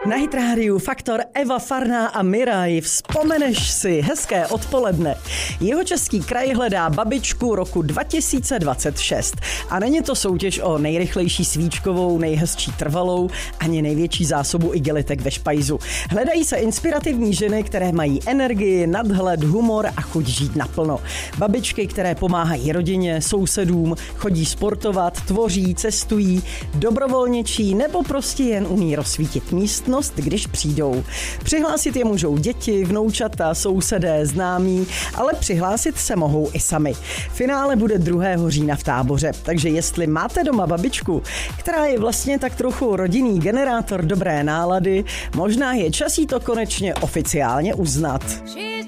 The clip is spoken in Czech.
Na Hit Rádiu Faktor, Eva Farná a Miraj. Vzpomeneš si, hezké odpoledne. Jihočeský kraj hledá babičku roku 2026. A není to soutěž o nejrychlejší svíčkovou, nejhezčí trvalou, ani největší zásobu igelitek ve špajzu. Hledají se inspirativní ženy, které mají energii, nadhled, humor a chuť žít naplno. Babičky, které pomáhají rodině, sousedům, chodí sportovat, tvoří, cestují, dobrovolničí nebo prostě jen umí rozsvítit místnost, když přijdou. Přihlásit je můžou děti, vnoučata, sousedé, známí, ale přihlásit se mohou i sami. Finále bude 2. října v Táboře, takže jestli máte doma babičku, která je vlastně tak trochu rodinný generátor dobré nálady, možná je čas jí to konečně oficiálně uznat.